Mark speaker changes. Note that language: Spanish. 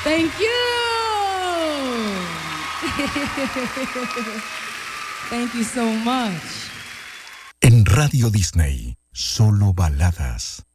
Speaker 1: Thank you. Thank you so much.
Speaker 2: En Radio Disney, solo baladas.